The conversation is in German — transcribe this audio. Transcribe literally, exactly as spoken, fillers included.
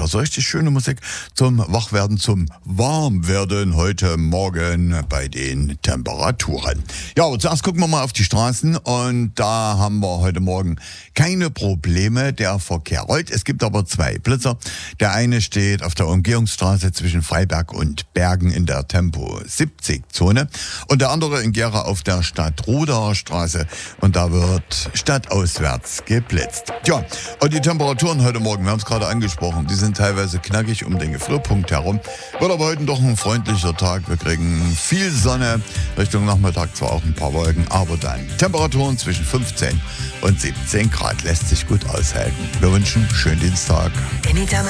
Atmosphäre. So richtig schöne Musik zum Wachwerden, zum Warmwerden heute Morgen bei den Temperaturen. Ja, aber zuerst gucken wir mal auf die Straßen und da haben wir heute Morgen keine Probleme. Der Verkehr rollt. Es gibt aber zwei Blitzer. Der eine steht auf der Umgehungsstraße zwischen Freiberg und Bergen in der Tempo siebzig Zone und der andere in Gera auf der Stadtroder Straße und da wird stadtauswärts geblitzt. Tja, und die Temperaturen heute Morgen, wir haben es gerade angesprochen, die sind teilweise knackig um den Gefrierpunkt herum. Wird aber heute doch ein freundlicher Tag. Wir kriegen viel Sonne, Richtung Nachmittag zwar auch ein paar Wolken, aber dann Temperaturen zwischen fünfzehn und siebzehn Grad lässt sich gut aushalten. Wir wünschen schönen Dienstag.